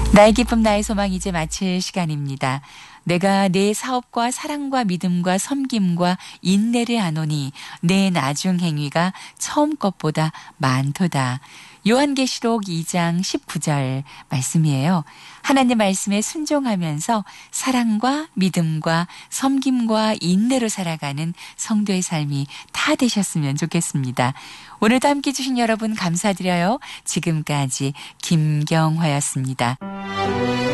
나의 기쁨 나의 소망 이제 마칠 시간입니다. 내가 내 사업과 사랑과 믿음과 섬김과 인내를 하노니 내 나중 행위가 처음 것보다 많도다. 요한계시록 2장 19절 말씀이에요. 하나님 말씀에 순종하면서 사랑과 믿음과 섬김과 인내로 살아가는 성도의 삶이 다 되셨으면 좋겠습니다. 오늘도 함께 해주신 여러분 감사드려요. 지금까지 김경화였습니다.